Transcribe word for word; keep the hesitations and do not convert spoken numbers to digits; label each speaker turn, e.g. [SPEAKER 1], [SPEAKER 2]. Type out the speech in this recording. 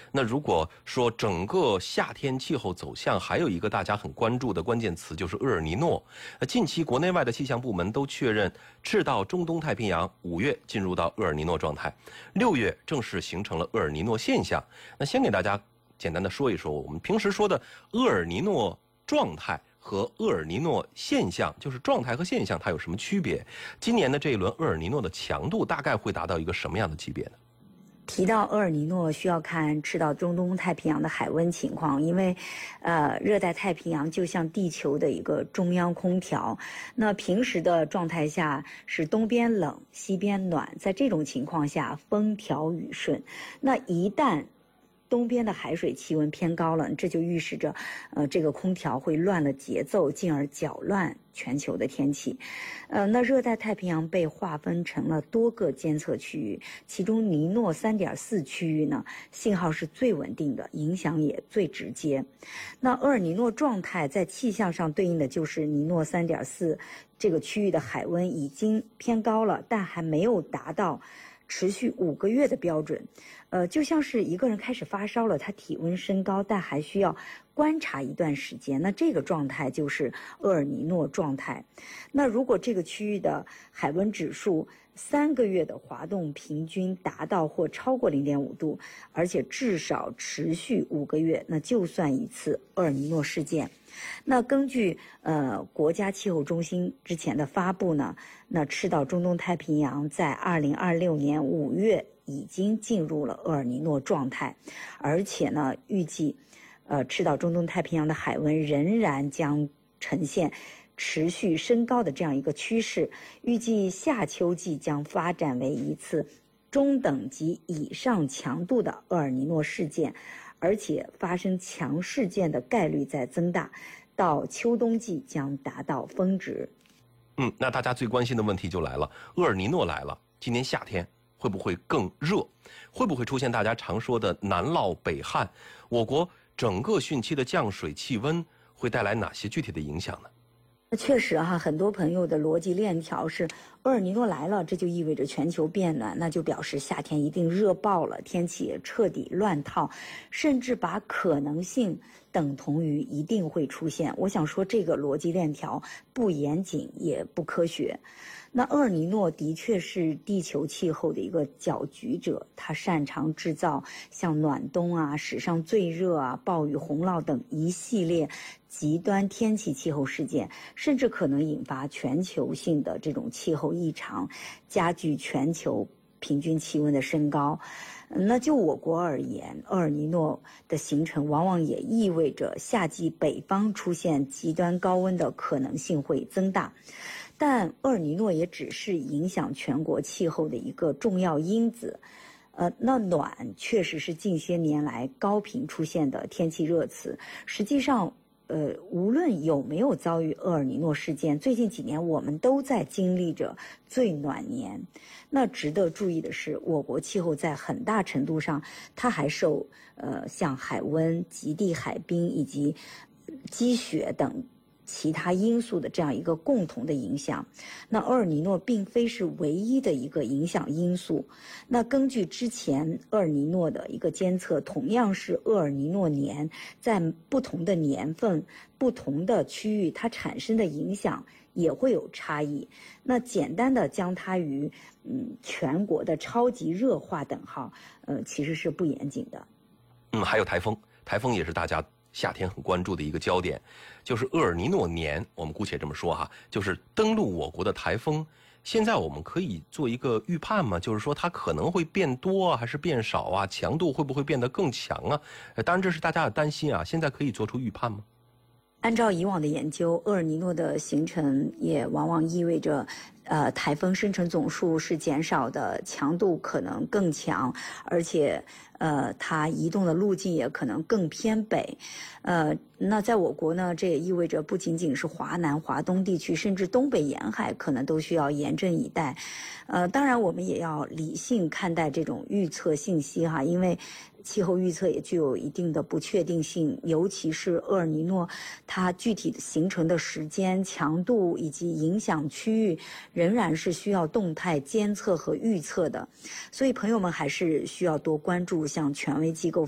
[SPEAKER 1] 那如果说整个夏天气候走向，还有一个大家很关注的关键词就是厄尔尼诺。近期国内外的气象部门都确认，赤道中东太平洋五月进入到厄尔尼诺状态，六月正式形成了厄尔尼诺现象。那先给大家简单的说一说，我们平时说的厄尔尼诺状态和厄尔尼诺现象，就是状态和现象它有什么区别？今年的这一轮厄尔尼诺的强度大概会达到一个什么样的级别呢？
[SPEAKER 2] 提到厄尔尼诺，需要看赤道中东太平洋的海温情况，因为，呃，热带太平洋就像地球的一个中央空调。那平时的状态下是东边冷，西边暖，在这种情况下风调雨顺。那一旦东边的海水气温偏高了，这就预示着，呃，这个空调会乱了节奏，进而搅乱全球的天气。呃，那热带太平洋被划分成了多个监测区域，其中尼诺 三点四 区域呢，信号是最稳定的，影响也最直接。那厄尔尼诺状态在气象上对应的就是尼诺 三点四 这个区域的海温已经偏高了，但还没有达到持续五个月的标准。呃，就像是一个人开始发烧了，他体温升高，但还需要观察一段时间。那这个状态就是厄尔尼诺状态。那如果这个区域的海温指数三个月的滑动平均达到或超过 零点五 度，而且至少持续五个月，那就算一次厄尔尼诺事件。那根据呃国家气候中心之前的发布呢，那赤道中东太平洋在二零二六年五月已经进入了厄尔尼诺状态，而且呢，预计，呃，赤道中东太平洋的海温仍然将呈现持续升高的这样一个趋势，预计夏秋季将发展为一次中等级以上强度的厄尔尼诺事件，而且发生强事件的概率在增大，到秋冬季将达到峰值。
[SPEAKER 1] 嗯，那大家最关心的问题就来了，厄尔尼诺来了，今年夏天会不会更热？会不会出现大家常说的南涝北旱？我国整个汛期的降水气温会带来哪些具体的影响呢？
[SPEAKER 2] 确实哈、啊，很多朋友的逻辑链条是厄尔尼诺来了，这就意味着全球变暖，那就表示夏天一定热爆了，天气也彻底乱套，甚至把可能性等同于一定会出现。我想说这个逻辑链条不严谨也不科学。那厄尔尼诺的确是地球气候的一个搅局者，它擅长制造像暖冬啊、史上最热啊、暴雨洪涝等一系列极端天气气候事件，甚至可能引发全球性的这种气候异常，加剧全球平均气温的升高。那就我国而言，厄尔尼诺的形成往往也意味着夏季北方出现极端高温的可能性会增大。但厄尔尼诺也只是影响全国气候的一个重要因子。呃，那暖确实是近些年来高频出现的天气热词。实际上，呃，无论有没有遭遇厄尔尼诺事件，最近几年我们都在经历着最暖年。那值得注意的是，我国气候在很大程度上，它还受呃像海温、极地海冰以及积雪等其他因素的这样一个共同的影响。那厄尔尼诺并非是唯一的一个影响因素。那根据之前厄尔尼诺的一个监测，同样是厄尔尼诺年，在不同的年份、不同的区域，它产生的影响也会有差异。那简单的将它与嗯全国的超级热化等号，呃，其实是不严谨的。
[SPEAKER 1] 嗯，还有台风，台风也是大家夏天很关注的一个焦点，就是厄尔尼诺年，我们姑且这么说哈，就是登陆我国的台风。现在我们可以做一个预判吗？就是说它可能会变多啊，还是变少啊？强度会不会变得更强啊？呃，当然这是大家的担心啊。现在可以做出预判吗？
[SPEAKER 2] 按照以往的研究，厄尔尼诺的形成也往往意味着，呃，台风生成总数是减少的，强度可能更强，而且，呃，它移动的路径也可能更偏北。呃，那在我国呢，这也意味着不仅仅是华南、华东地区，甚至东北沿海可能都需要严阵以待。呃，当然我们也要理性看待这种预测信息哈，因为气候预测也具有一定的不确定性，尤其是厄尔尼诺，它具体的形成的时间、强度以及影响区域，仍然是需要动态监测和预测的。所以朋友们还是需要多关注像权威机构